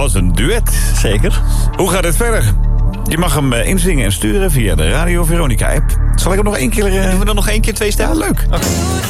dat is een duet. Zeker. Hoe gaat het verder? Je mag hem inzingen en sturen via de Radio Veronica app. Zal ik hem nog één keer... Doen we dan nog 1 keer 2 stemmen? Ja, leuk. Okay.